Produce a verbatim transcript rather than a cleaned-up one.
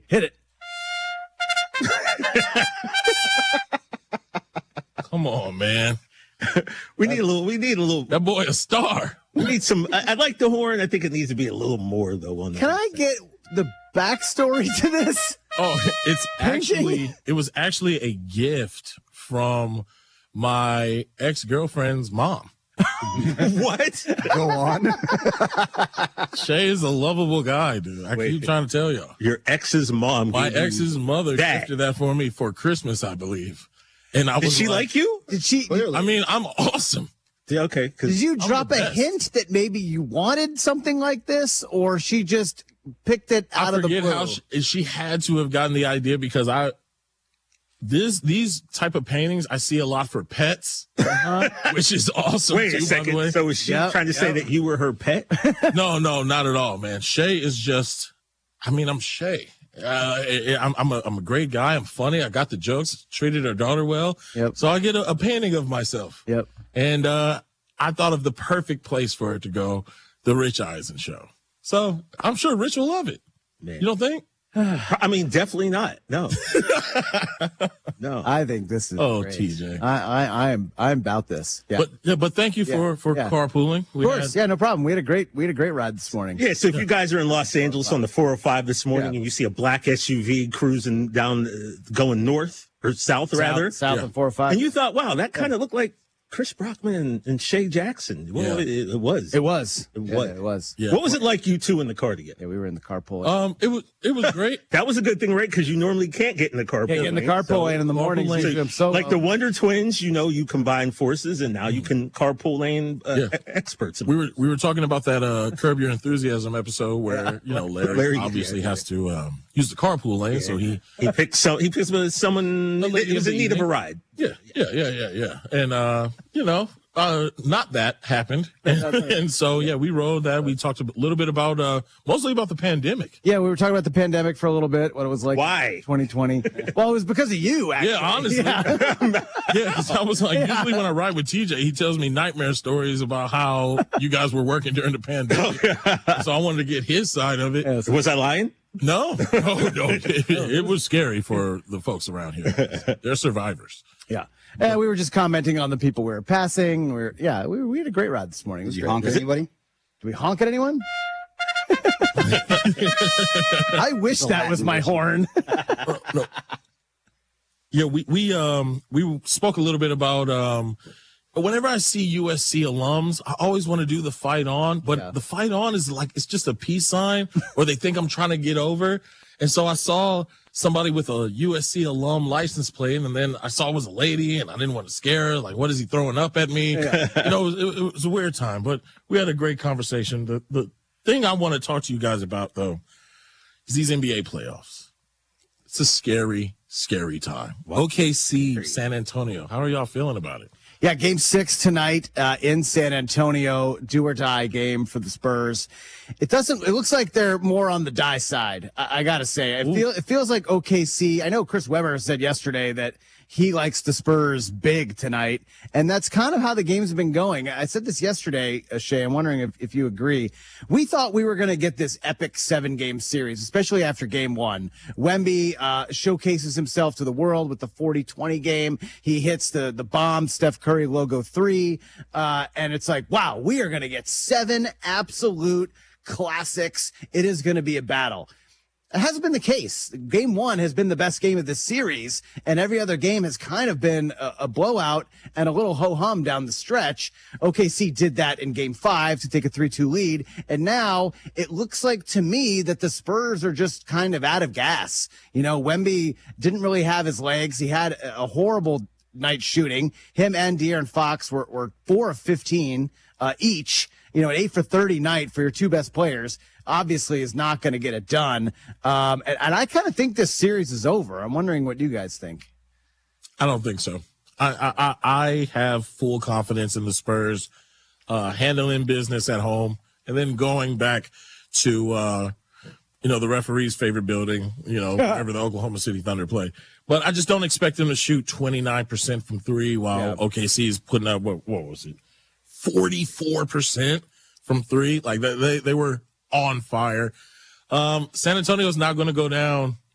Hit it. Come on, man. We need a little. We need a little. That boy a star. We need some. I, I like the horn. I think it needs to be a little more though. On Can I get the backstory to this? Oh, it's actually it was actually a gift from my ex-girlfriend's mom. What? Go on. Shay is a lovable guy, dude. I Wait. keep trying to tell y'all. Your ex's mom. My gave you ex's mother that. gifted that for me for Christmas, I believe. And I Did was she like you? Did she? I mean, I'm awesome. Yeah, okay. 'cause- Did you I'm drop the a best. hint that maybe you wanted something like this, or she just picked it out I of the forget blue? how she, she had to have gotten the idea because I this these type of paintings I see a lot for pets, which is awesome. Wait too, a by the second. way. So is she Yep, trying to say yep. that you were her pet? No, no, not at all, man. Shay is just, I mean, I'm Shay. Uh, I- I'm, I'm a, I'm a great guy. I'm funny. I got the jokes, treated her daughter well. Yep. So I get a, a painting of myself. Yep. And, uh, I thought of the perfect place for it to go, the Rich Eisen show. So I'm sure Rich will love it. Man. You don't think? I mean, definitely not. No. No. I think this is. Oh, great. T J. I, I, I'm, I'm about this. Yeah. But, yeah, but thank you for, Yeah, for yeah. carpooling. of We course. had- Yeah. No problem. We had a great, we had a great ride this morning. Yeah, so if you guys are in Los Angeles on the four oh five this morning Yeah. and you see a black S U V cruising down, uh, going north or south, rather, South, south Yeah. of four or five. and you thought, wow, that kind of looked like Chris Brockman and, and Shay Jackson. Well, Yeah. it, it was. it was. It Yeah, was. it was. Yeah. What was it like you two in the car together? Yeah, we were in the carpool. Um, it was, it was great. That was a good thing, right? Because you normally can't get in the carpool. yeah, get in the lane, carpool so- lane in the morning. lane. So, so like the Wonder Twins, you know, you combine forces, and now you can carpool lane uh, Yeah. e- experts. We were we were talking about that uh, Curb Your Enthusiasm episode where you know Larry, Larry, obviously yeah, has to um, use the carpool lane, so he he picked some. He picked someone The lady that was of in the need of a evening. ride. yeah yeah yeah yeah yeah, and uh, you know uh, not that happened, and so yeah, we rode that. We talked a little bit about uh, mostly about the pandemic. yeah, we were talking about the pandemic for a little bit. What it was like. Why? twenty twenty. Well, it was because of you. Actually. Yeah, honestly, Yeah. yeah, because I was like, usually when I ride with T J, he tells me nightmare stories about how you guys were working during the pandemic. So I wanted to get his side of it. Yes. Was I lying? No, no, no. It, it was scary for the folks around here. They're survivors. Yeah. And we were just commenting on the people we were passing. We were, yeah, we, we had a great ride this morning. It was Did you great. honk at anybody? Did we honk at anyone? I wish that was my horn. Yeah, we we um we spoke a little bit about um whenever I see U S C alums, I always want to do the fight on, but Yeah. the fight on is like it's just a peace sign or they think I'm trying to get over. And so I saw somebody with a U S C alum license plate, and then I saw it was a lady, and I didn't want to scare her. Like, what is he throwing up at me? You know, it was, it, it was a weird time, but we had a great conversation. The the thing I want to talk to you guys about though is these N B A playoffs. It's a scary, scary time. O K C, San Antonio. How are y'all feeling about it? Yeah, game six tonight uh, in San Antonio, do or die game for the Spurs. It doesn't, it looks like they're more on the die side. I, I gotta say, it, feel, it feels like O K C. I know Chris Webber said yesterday that he likes the Spurs big tonight, and that's kind of how the games have been going. I said this yesterday, uh, Shay. I'm wondering if, if you agree. We thought we were going to get this epic seven game series, especially after game one. Wemby uh, showcases himself to the world with the forty twenty game. He hits the, the bomb Steph Curry logo three. Uh, and it's like, wow, we are going to get seven absolute classics. It is going to be a battle. It hasn't been the case. Game one has been the best game of the series, and every other game has kind of been a, a blowout and a little ho-hum down the stretch. O K C did that in game five to take a three two lead, and now it looks like to me that the Spurs are just kind of out of gas. You know, Wemby didn't really have his legs. He had a horrible night shooting. Him and De'Aaron Fox were, were four of fifteen uh, each. You know, an eight for thirty night for your two best players obviously is not going to get it done. Um, and, and I kind of think this series is over. I'm wondering what you guys think. I don't think so. I I, I I have full confidence in the Spurs uh, handling business at home and then going back to uh, you know the referee's favorite building, you know, wherever the Oklahoma City Thunder play. But I just don't expect them to shoot twenty-nine percent from three while Yeah. O K C is putting up what what was it, forty-four percent from three. Like they they, they were on fire. Um, San Antonio is not going to go down